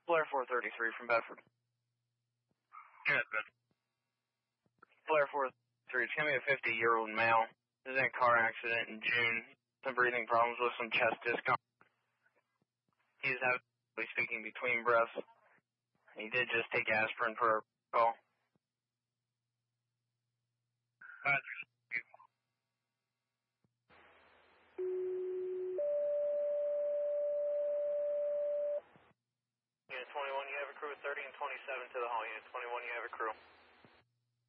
Blair 433 from Bedford. Good, but Blair 433, it's going to be a 50-year-old male. He was in a car accident in June. Some breathing problems with some chest discomfort. He's having speaking between breaths. He did just take aspirin for a call. Unit 21, you have a crew 30 and 27 to the hall. Unit 21, you have a crew.